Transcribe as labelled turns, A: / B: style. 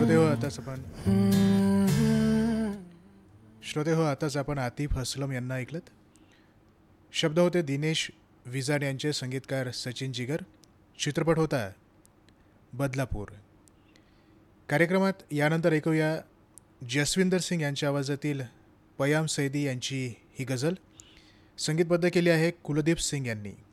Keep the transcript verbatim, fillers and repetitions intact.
A: श्रोते हो आताच आपण श्रोते हो आताच आपण आतिफ अस्लम यांना ऐकलत. शब्द होते दिनेश विजाड यांचे, संगीतकार सचिन जिगर. चित्रपट होता बदलापूर. कार्यक्रमात यानंतर ऐकूया जसविंदर सिंग यांच्या आवाजातील पयाम सैदी यांची ही गझल. संगीतबद्ध केली आहे कुलदीप सिंग यांनी.